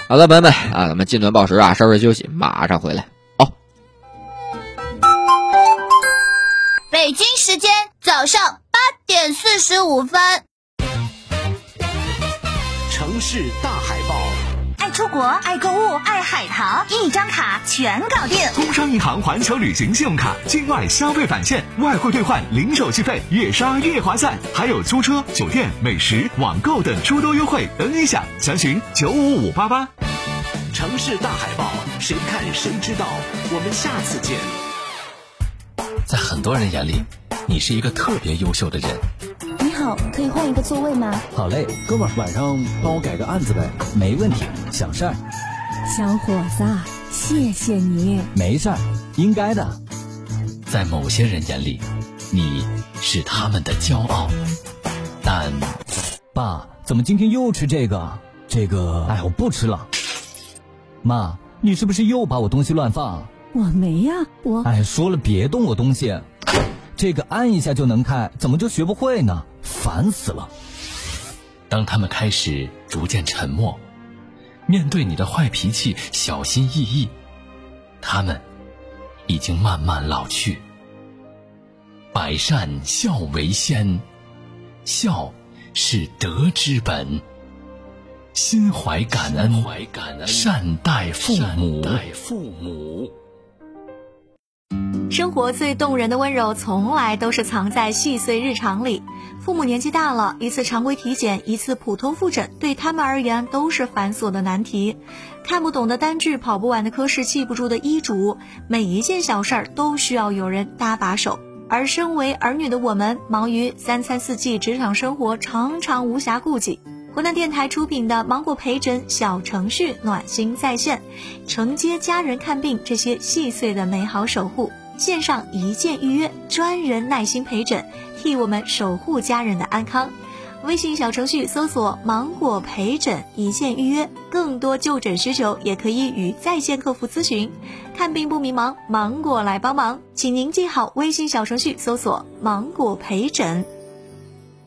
好了，朋友们啊，咱们近段报时啊，稍事休息，马上回来。 北京时间早上8点45分。 城市大海报， 爱出国，爱购物，爱海淘，一张卡全搞定。 工商银行环球旅行信用卡境外消费返现，外汇兑换零手续费，越刷越划算，还有租车、酒店、美食、网购等诸多优惠等你享，详询95588。城市大海报，谁看谁知道。我们下次见。 在很多人眼里，你是一个特别优秀的人。 你好，可以换一个座位吗？ 好嘞，哥们儿，晚上帮我改个案子呗。没问题，想事儿。 小伙子，谢谢你。 没事儿，应该的。 在某些人眼里，你是他们的骄傲，但爸，怎么今天又吃这个？哎，我不吃了。妈，你是不是又把我东西乱放？ 我没呀， 哎，说了别动我东西。这个按一下就能开，怎么就学不会呢？烦死了。 当他们开始逐渐沉默，面对你的坏脾气小心翼翼，他们已经慢慢老去。百善孝为先，孝是德之本，心怀感恩，善待父母。 生活最动人的温柔从来都是藏在细碎日常里。父母年纪大了，一次常规体检，一次普通复诊，对他们而言都是繁琐的难题。看不懂的单据，跑不完的科室，记不住的医嘱，每一件小事儿都需要有人搭把手。而身为儿女的我们，忙于三餐四季，职场生活常常无暇顾及。湖南电台出品的芒果陪诊小程序暖心在线，承接家人看病这些细碎的美好守护。线上一键预约，专人耐心陪诊，替我们守护家人的安康。微信小程序搜索芒果陪诊一键预约，更多就诊需求也可以与在线客服咨询。看病不迷茫，芒果来帮忙，请您记好微信小程序搜索芒果陪诊。